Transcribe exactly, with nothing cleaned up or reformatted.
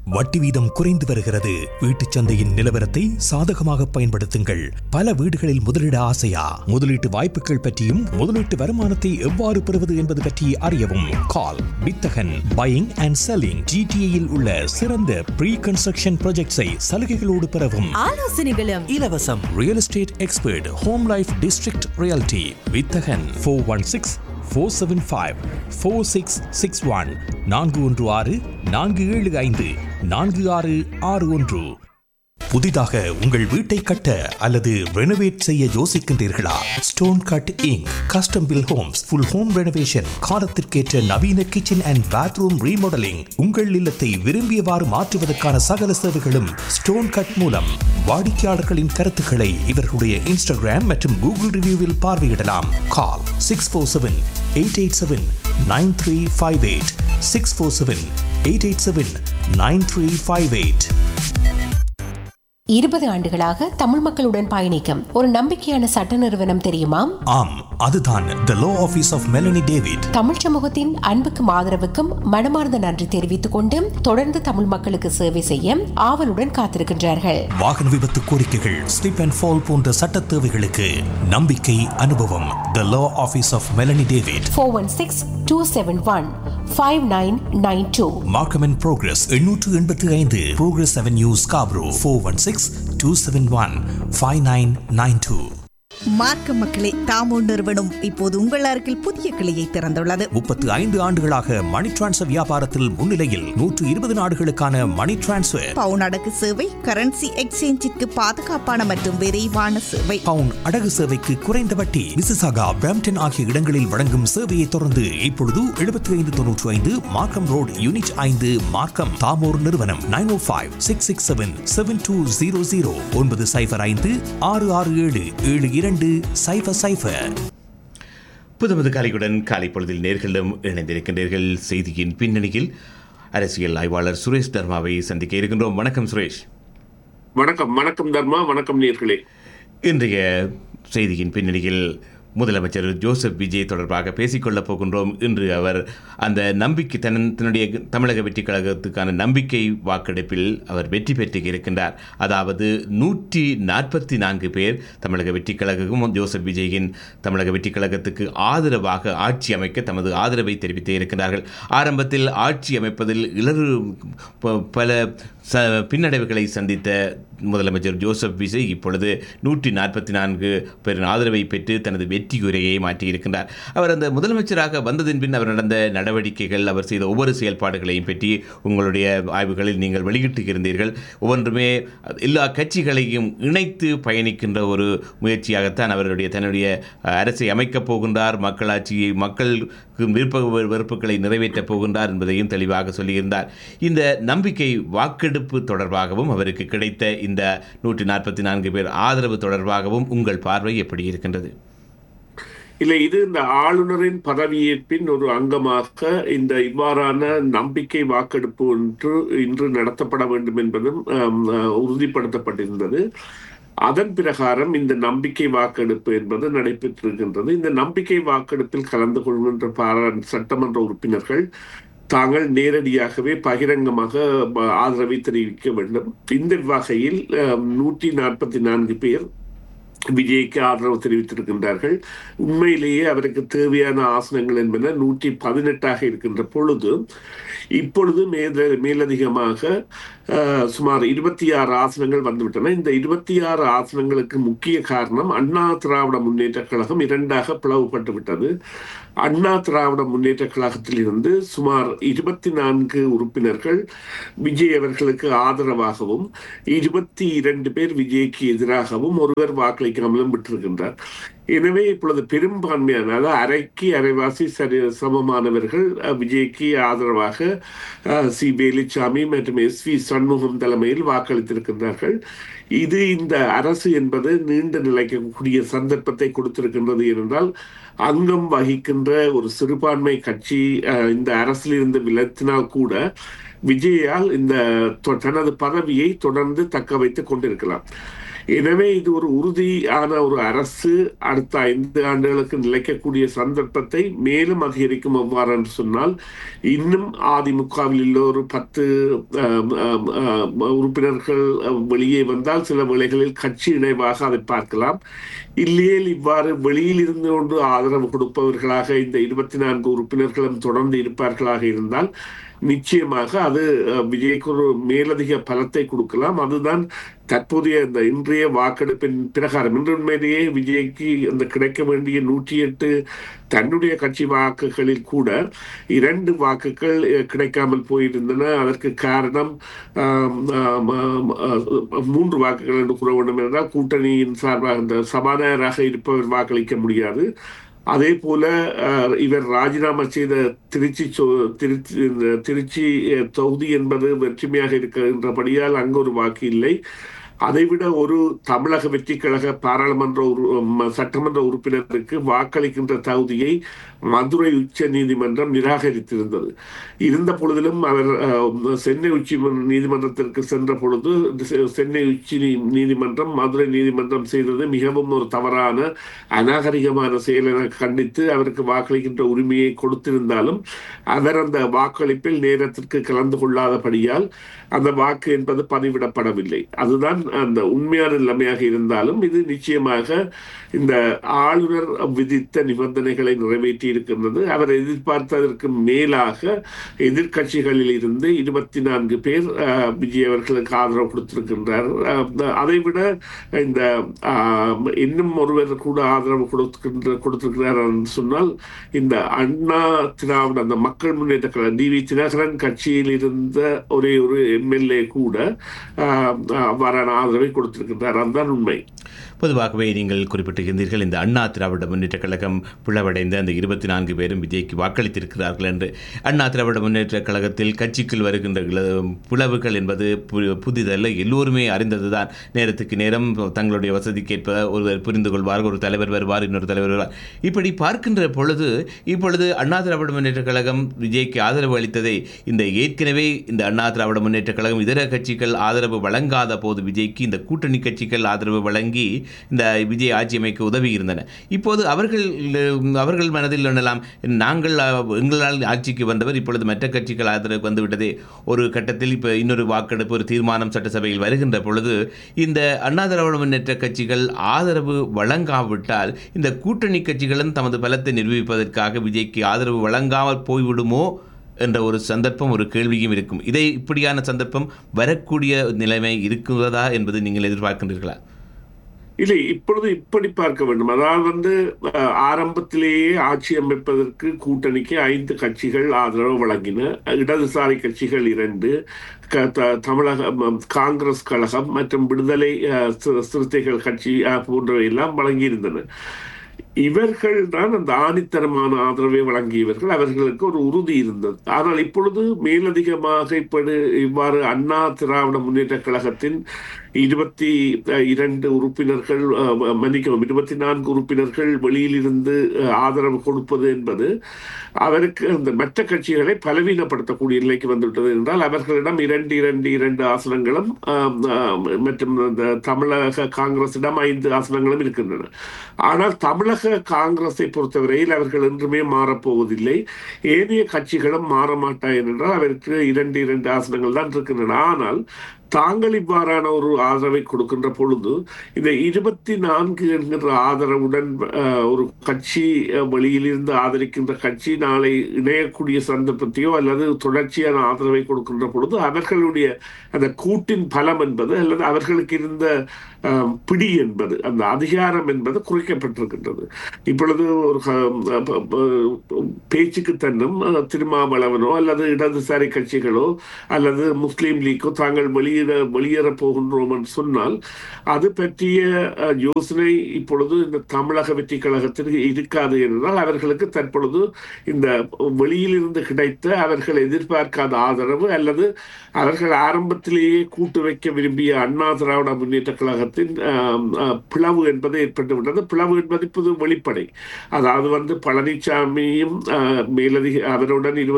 வட்டி வீதம் குறைந்து வருகிறது. வீட்டுச் சந்தையின் நிலவரத்தை சாதகமாக பயன்படுத்துங்கள். பல வீடுகளில் முதலீட ஆசையா? முதலீட்டு வாய்ப்புகள் பற்றியும் முதலீட்டு வருமானத்தை எவ்வாறு பெறுவது என்பது பற்றி அறியவும் கால் வித்தகன் பையிங் அண்ட் செல்லிங். ஜிடிஏயில் உள்ள சிறந்த ப்ரீ கன்ஸ்ட்ரக்ஷன் ப்ராஜெக்ட்ஸை சலுகைகளோடு பெறவும் ஆலோசனைகளும் இலவசம். Real estate expert home life district reality வித்தகன் four one six four seven five four six six one நான்கு ஒன்று ஆறு நான்கு ஏழு ஐந்து நான்கு ஆறு ஆறு ஒன்று. புதிதாக உங்கள் வீட்டை கட்ட அல்லது ரெனோவேட் செய்ய யோசிக்கின்றீர்களா? Stone cut ink custom bill Holmes full home renovation, காலத்திற்கேற்ற நவீன கிச்சன் அண்ட் பாத்ரூம் ரீமாடலிங், உங்கள் இல்லத்தை விரும்பியவாறு மாற்றுவதற்கான சகல சேவைகளும் ஸ்டோன் கட் மூலம். வாடிக்கையாளர்களின் கருத்துக்களை இவர்களுடைய இன்ஸ்டாகிராம் மற்றும் கூகுள் ரிவ்யூவில் பார்வையிடலாம். கால் six four seven eight eight seven nine three five eight six four seven eight eight seven nine three five eight. இருபது ஆண்டுகளாக தமிழ் மக்களுடன் பயணிக்கும் ஒரு நம்பிக்கையான சட்ட நிறுவனம் தெரியுமா? ஆம், அதுதான் தி லா office of Melanie David. Tamil சமூகத்தின் அன்புக்கும் ஆதரவுக்கும் மனமார்ந்த நன்றி தெரிவித்துக் கொண்டு தொடர்ந்து தமிழ் மக்களுக்கு சேவை செய்ய ஆவலுடன் காத்திருக்கின்றார்கள். வாகன விபத்து கோரிக்கைகள், ஸ்லிப் அண்ட் ஃபால் போன்ற சட்ட தேவைகளுக்கு நம்பிக்கை அனுபவம். தி லா office of Melanie David four one six two seven one five nine nine two. Markham and progress எண்ணூற்று எண்பத்தி ஐந்து progress avenue Scarborough four one six two seven one five nine nine two. மார்க்க மக்களே, தாமோ நிறுவனம் இப்போது உங்கள் அருகில் புதிய கிளையை திறந்துள்ளது. முப்பத்து ஐந்து ஆண்டுகளாக மணி டிரான்ஸ்ஃபர் வியாபாரத்தில் முன்னிலையில் நூற்று இருபது நாடுகளுக்கான மணி டிரான்ஸ்ஃபர், பவுன் அடகு சேவை, கரன்சி எக்ஸ்சேஞ்சிற்கு பாதுகாப்பான மற்றும் விரைவான சேவை, பவுன் அடகு சேவைக்கு குறைந்த வட்டி. மிசிசாகா, பிரம்டன் ஆகிய இடங்களில் வழங்கும் சேவையை தொடர்ந்து இப்பொழுது எழுபத்தி ஐந்து தொன்னூற்றி ஐந்து மார்க்கம் ரோடு யூனிட் ஐந்து மார்க்கம். தாமோர் நிறுவனம் நைன் ஓ five six six seven seven two zero zero ஒன்பது சைபர் ஐந்து ஆறு ஆறு ஏழு ஏழு இரண்டு சைபர் சைபர். புதுமது காலையுடன் காலை பொழுதில் நேர்களும் இணைந்திருக்கின்றீர்கள். செய்தியின் பின்னணியில் அரசியல் ஆய்வாளர் சுரேஷ் தர்மாவை சந்திக்க இருக்கின்றோம். வணக்கம் சுரேஷ். வணக்கம். வணக்கம் தர்மா. வணக்கம் நேர்களே. இன்றைய செய்தியின் பின்னணியில் முதலமைச்சர் ஜோசப் விஜய் தொடர்பாக பேசிக்கொள்ளப் போகின்றோம். இன்று அவர் அந்த நம்பிக்கை தன் தன்னுடைய தமிழக வெற்றி கழகத்துக்கான நம்பிக்கை வாக்கெடுப்பில் அவர் வெற்றி பெற்று இருக்கின்றார். அதாவது நூற்றி நாற்பத்தி நான்கு பேர் தமிழக வெற்றி கழகமும் ஜோசப் விஜயின் தமிழக வெற்றி கழகத்துக்கு ஆதரவாக ஆட்சி அமைக்க தமது ஆதரவை தெரிவித்தே இருக்கின்றார்கள். ஆரம்பத்தில் ஆட்சி அமைப்பதில் இளறு பல ச பின்னடைவுகளை சந்தித்த முதலமைச்சர் ஜோசப் விஜய் இப்பொழுது நூற்றி நாற்பத்தி நான்கு பேரின் ஆதரவை பெற்று தனது வெற்றியுரையை மாற்றியிருக்கின்றார். அவர் அந்த முதலமைச்சராக வந்ததின் பின் அவர் நடந்த நடவடிக்கைகள், அவர் செய்த ஒவ்வொரு செயல்பாடுகளையும் பற்றி உங்களுடைய ஆய்வுகளில் நீங்கள் வெளியிட்டு இருந்தீர்கள். ஒவ்வொன்றுமே எல்லா கட்சிகளையும் இணைத்து பயணிக்கின்ற ஒரு முயற்சியாகத்தான் அவருடைய தன்னுடைய அரசை அமைக்கப் போகின்றார். மக்களாட்சியை மக்கள் விருப்ப வெறுப்புகளை நிறைவேற்றப் போகின்றார் என்பதையும் தெளிவாக சொல்லியிருந்தார். இந்த நம்பிக்கை வாக்கெடுப்பு தொடர்பாகவும் அவருக்கு கிடைத்த இந்த நூற்றி நாற்பத்தி நான்கு பேர் ஆதரவு தொடர்பாகவும் உங்கள் பார்வை எப்படி இருக்கின்றது? இல்லை, இது இந்த ஆளுநரின் பதவியேற்பின் ஒரு அங்கமாக இந்த இவ்வாறான நம்பிக்கை வாக்கெடுப்பு ஒன்று இன்று நடத்தப்பட வேண்டும் என்பதும் உறுதிப்படுத்தப்பட்டிருந்தது. அதன் பிரகாரம் இந்த நம்பிக்கை வாக்கெடுப்பு என்பது நடைபெற்றிருக்கின்றது. இந்த நம்பிக்கை வாக்கெடுப்பில் கலந்து கொள்கின்ற பாராளுமன்ற சட்டமன்ற உறுப்பினர்கள் தாங்கள் நேரடியாகவே பகிரங்கமாக ஆதரவை தெரிவிக்க வேண்டும். இந்த வகையில் நூற்றி நாற்பத்தி நான்கு பேர் விஜய்க்கு ஆதரவு தெரிவித்திருக்கின்றார்கள். உண்மையிலேயே அவருக்கு தேவையான ஆசனங்கள் என்பன நூற்றி பதினெட்டாக இருக்கின்ற பொழுது இப்பொழுது மேல மேலதிகமாக சுமார் இருபத்தி ஆறு ஆசனங்கள் வந்துவிட்டன. இந்த இருபத்தி ஆறு ஆசனங்களுக்கு முக்கிய காரணம் அண்ணா திராவிட முன்னேற்ற கழகம் இரண்டாக பிளவுபட்டு விட்டது. அண்ணா திராவிட முன்னேற்ற கழகத்தில் இருந்து சுமார் இருபத்தி நான்கு உறுப்பினர்கள் விஜய் அவர்களுக்கு ஆதரவாகவும் இருபத்தி இரண்டு பேர் விஜய்க்கு எதிராகவும் ஒருவர் வாக்களிக்காமலும் விட்டிருக்கின்றார். எனவே இப்பொழுது பெரும்பான்மையான அதாவது அரைக்கு அரைவாசி சரி சமமானவர்கள் விஜய்க்கு ஆதரவாக சி வேலுச்சாமி மற்றும் எஸ் வி சண்முகம் தலைமையில் வாக்களித்திருக்கின்றார்கள். இது இந்த அரசு என்பது நீண்ட நிலைக்கக்கூடிய சந்தர்ப்பத்தை கொடுத்திருக்கின்றது என்றால் அங்கம் வகிக்கின்ற ஒரு சிறுபான்மை கட்சி இந்த அரசில் இருந்து விலத்தினால் கூட விஜயால் இந்த தனது பதவியை தொடர்ந்து தக்க வைத்துக் கொண்டிருக்கலாம். எனவே இது ஒரு உறுதியான ஒரு அரசு அடுத்த ஐந்து ஆண்டுகளுக்கு நிலைக்கக்கூடிய சந்தர்ப்பத்தை மேலும் அதிகரிக்கும். எவ்வாறு என்று சொன்னால், இன்னும் அதிமுகவில் உள்ள ஒரு பத்து உறுப்பினர்கள் வெளியே வந்தால் சில வேளைகளில் கட்சி இணைவாக அதை பார்க்கலாம். இல்லையேல் இவ்வாறு வெளியில் இருந்து கொண்டு ஆதரவு கொடுப்பவர்களாக இந்த இருபத்தி நான்கு உறுப்பினர்களும் தொடர்ந்து இருப்பார்களாக இருந்தால் நிச்சயமாக அது விஜய்க்கு ஒரு மேலதிக பலத்தை கொடுக்கலாம். அதுதான் தற்போதைய இந்த இன்றைய வாக்கெடுப்பின் பிரகாரம் இன்று உண்மையிலேயே விஜய்க்கு அந்த கிடைக்க வேண்டிய நூற்றி எட்டு தன்னுடைய கட்சி வாக்குகளில் கூட இரண்டு வாக்குகள் கிடைக்காமல் போயிருந்தன. அதற்கு காரணம் மூன்று வாக்குகள் என்று கூற வேண்டும் என்றால், கூட்டணியின் சார்பாக இந்த சபாநாயகராக இருப்பவர் வாக்களிக்க முடியாது. அதே போல இவர் ராஜினாமா செய்த திருச்சி திருச்சி திருச்சி தொகுதி என்பது வெற்றுமையாக இருக்கின்றபடியால் அங்கு ஒரு வாக்கு இல்லை. அதைவிட ஒரு தமிழக வெற்றி கழக பாராளுமன்ற சட்டமன்ற உறுப்பினருக்கு வாக்களிக்கின்ற தகுதியை மதுரை உச்ச நீதிமன்றம் நிராகரித்திருந்தது. இருந்த பொழுதிலும் அவர் சென்னை உச்சி நீதிமன்றத்திற்கு சென்ற பொழுது சென்னை உச்சி நீதிமன்றம் மதுரை நீதிமன்றம் செய்தது மிகவும் ஒரு தவறான அநாகரிகமான செயல் என கண்டித்து அவருக்கு வாக்களிக்கின்ற உரிமையை கொடுத்திருந்தாலும் அவர் அந்த வாக்களிப்பில் நேரத்திற்கு கலந்து கொள்ளாதபடியால் அந்த வாக்கு என்பது பதிவிடப்படவில்லை. அதுதான் அந்த உண்மையான நிலைமையாக இருந்தாலும் இது நிச்சயமாக இந்த ஆளுநர் விதித்த நிபந்தனைகளை நிறைவேற்றி இருக்கின்றது. அவர் எதிர்பார்த்ததற்கு மேலாக எதிர்கட்சிகளில் இருந்து இருபத்தி நான்கு பேர் விஜய் அவர்களுக்கு ஆதரவு கொடுத்திருக்கின்றார். அதைவிட இந்த இன்னும் ஒருவர் கூட ஆதரவு கொடுக்கின்ற கொடுத்திருக்கிறார் என்று சொன்னால், இந்த அண்ணா திராவிட அந்த மக்கள் முன்னேற்ற கழகம் டி வி தினகரன் கட்சியில் இருந்த ஒரே ஒரு எம்எல்ஏ கூட அவ்வாறான ஆதரவை கொடுத்திருக்கின்றார். அதுதான் உண்மை. பொதுவாகவே நீங்கள் குறிப்பிட்டிருக்கின்றீர்கள், இந்த அண்ணா திராவிட முன்னேற்ற கழகம் பிளவடைந்த அந்த இருபத்தி நான்கு பேரும் விஜய்க்கு வாக்களித்திருக்கிறார்கள் என்று. அண்ணா திராவிட முன்னேற்ற கழகத்தில் கட்சிக்குள் வருகின்ற பிளவுகள் என்பது புதிதல்ல, எல்லோருமே அறிந்ததுதான். நேரத்துக்கு நேரம் தங்களுடைய வசதிக்கேற்ப ஒருவர் புரிந்து கொள்வார், ஒரு தலைவர் வருவார், இன்னொரு தலைவர் வருவார். இப்படி பார்க்கின்ற பொழுது இப்பொழுது அண்ணா திராவிட முன்னேற்ற கழகம் விஜய்க்கு ஆதரவு அளித்ததை இந்த ஏற்கனவே இந்த அண்ணா திராவிட முன்னேற்ற கழகம் இதர கட்சிகள் ஆதரவு வழங்காத போது விஜய்க்கு இந்த கூட்டணி கட்சிகள் ஆதரவு வழங்கி இந்த விஜய் ஆட்சி அமைக்க உதவி இருந்தன. இப்போது அவர்கள் அவர்கள் மனதில் எண்ணலாம், நாங்கள் எங்களால் ஆட்சிக்கு வந்தவர், இப்பொழுது மற்ற கட்சிகள் ஆதரவு வந்துவிட்டதே. ஒரு கட்டத்தில் இப்போ இன்னொரு வாக்கெடுப்பு, ஒரு தீர்மானம் சட்டசபையில் வருகின்ற பொழுது இந்த அண்ணா திராவிட முன்னேற்ற கட்சிகள் ஆதரவு வழங்காவிட்டால் இந்த கூட்டணி கட்சிகளும் தமது பலத்தை நிரூபிப்பதற்காக விஜய்க்கு ஆதரவு வழங்காமல் போய்விடுமோ என்ற ஒரு சந்தர்ப்பம், ஒரு கேள்வியும் இருக்கும். இதை இப்படியான சந்தர்ப்பம் வரக்கூடிய நிலைமை இருக்கிறதா என்பது நீங்கள் எதிர்பார்க்கின்றீர்களா? இல்லை, இப்பொழுது இப்படி பார்க்க வேண்டும். அதாவது வந்து ஆரம்பத்திலேயே ஆட்சி அமைப்பதற்கு கூட்டணிக்கு ஐந்து கட்சிகள் ஆதரவு வழங்கின. இடதுசாரி கட்சிகள் இரண்டு, தமிழக காங்கிரஸ் கழகம் மற்றும் விடுதலை சிறுத்தைகள் கட்சி போன்றவை எல்லாம் வழங்கியிருந்தன. இவர்கள் தான் அந்த ஆணித்தரமான ஆதரவை வழங்கியவர்கள். அவர்களுக்கு ஒரு உறுதி இருந்தது. ஆனால் இப்பொழுது மேலதிகமாக இப்படி இவ்வாறு அண்ணா திராவிட முன்னேற்ற கழகத்தின் இருபத்தி இரண்டு உறுப்பினர்கள் மன்னிக்கவும் இருபத்தி நான்கு உறுப்பினர்கள் வெளியில் இருந்து ஆதரவு கொடுப்பது என்பது அவருக்கு அந்த மற்ற கட்சிகளை பலவீனப்படுத்தக்கூடிய நிலைக்கு வந்துவிட்டது. என்றால் அவர்களிடம் இரண்டு இரண்டு இரண்டு ஆசனங்களும் மற்றும் இந்த தமிழக காங்கிரசிடம் ஐந்து ஆசனங்களும் இருக்கின்றன. ஆனால் தமிழக காங்கிரஸை பொறுத்தவரையில் அவர்கள் என்றுமே மாறப்போவதில்லை. ஏனைய கட்சிகளும் மாற மாட்டாய் என்றால் அவருக்கு இரண்டு இரண்டு ஆசனங்கள் தான் இருக்கின்றன. ஆனால் தாங்கள் இவ்வாறான ஒரு ஆதரவை கொடுக்கின்ற பொழுது இந்த இருபத்தி நான்கு என்கின்ற ஆதரவுடன் ஒரு கட்சி வெளியிலிருந்து ஆதரிக்கின்ற கட்சி நாளை இணையக்கூடிய சந்தர்ப்பத்தையோ அல்லது தொடர்ச்சியான ஆதரவை கொடுக்கின்ற பொழுது அவர்களுடைய அந்த கூட்டின் பலம் என்பது அல்லது அவர்களுக்கு இருந்த பிடி என்பது, அந்த அதிகாரம் என்பது குறைக்கப்பட்டிருக்கின்றது. இப்பொழுது ஒரு பேச்சுக்கு தன்னும் திருமாவளவனோ அல்லது இடதுசாரி கட்சிகளோ அல்லது முஸ்லீம் லீக்கோ தாங்கள் வெளியே வெளியேற போகின்றோம் என்று சொன்னால் அது பற்றிய யோசனை இப்பொழுது இந்த தமிழக வெற்றி கழகத்திற்கு இருக்காது என்றால் அவர்களுக்கு தற்பொழுது இந்த வெளியில் இருந்து கிடைத்த அவர்கள் எதிர்பார்க்காத ஆதரவு அல்லது அவர்கள் ஆரம்பத்திலேயே கூட்டு வைக்க விரும்பிய அண்ணா திராவிட முன்னேற்ற கழகத்தின் பிளவு என்பது ஏற்பட்டுவிட்டது. பிளவு என்பது இப்போது வெளிப்படை. அதாவது வந்து பழனிசாமியும் மேலதிக அவருடன்